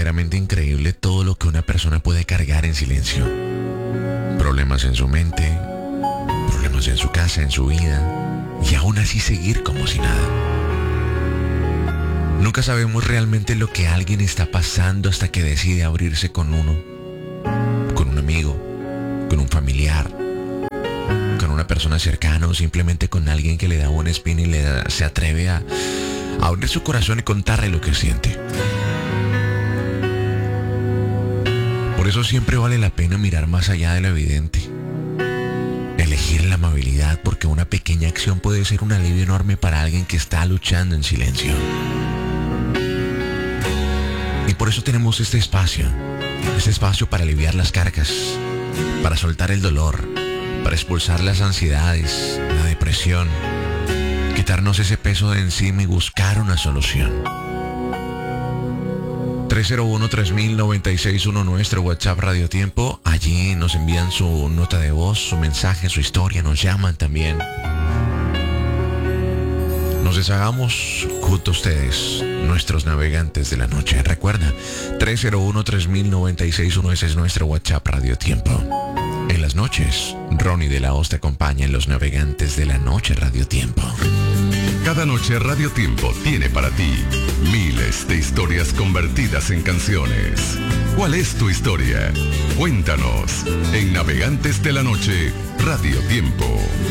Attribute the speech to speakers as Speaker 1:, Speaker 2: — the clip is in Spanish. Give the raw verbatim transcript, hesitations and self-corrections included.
Speaker 1: verdaderamente increíble todo lo que una persona puede cargar en silencio. Problemas en su mente, problemas en su casa, en su vida, y aún así seguir como si nada. Nunca sabemos realmente lo que alguien está pasando hasta que decide abrirse con uno, con un amigo, con un familiar, con una persona cercana o simplemente con alguien que le da buena espina y le da, se atreve a, a abrir su corazón y contarle lo que siente. Por eso siempre vale la pena mirar más allá de lo evidente. Elegir la amabilidad, porque una pequeña acción puede ser un alivio enorme para alguien que está luchando en silencio. Y por eso tenemos este espacio, este espacio para aliviar las cargas, para soltar el dolor, para expulsar las ansiedades, la depresión, quitarnos ese peso de encima y buscar una solución. tres cero uno, tres mil, noventa y seis uno, nuestro WhatsApp Radio Tiempo. Allí nos envían su nota de voz, su mensaje, su historia, nos llaman también. Nos deshagamos junto a ustedes, nuestros navegantes de la noche. Recuerda, tres cero uno, tres mil, noventa y seis uno, ese es nuestro WhatsApp Radio Tiempo. En las noches, Ronnie de la Hoz te acompaña en los navegantes de la noche Radio Tiempo.
Speaker 2: Cada noche Radio Tiempo tiene para ti miles de historias convertidas en canciones. ¿Cuál es tu historia? Cuéntanos en Navegantes de la Noche Radio Tiempo.